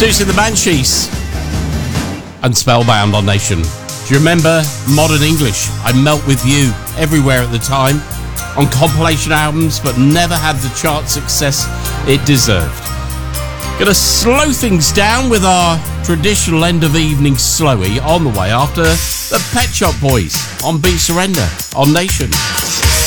Susie the Banshees and Spellbound on Nation. Do you remember Modern English? I Melt With You everywhere at the time, on compilation albums, but never had the chart success it deserved. Gonna slow things down with our traditional end of evening slowie on the way after the Pet Shop Boys on Be Surrender on Nation.